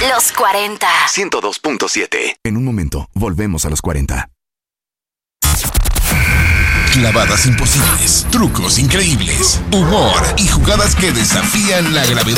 Los 40. 102.7. En un momento, volvemos a los 40. Clavadas imposibles, trucos increíbles, humor y jugadas que desafían la gravedad.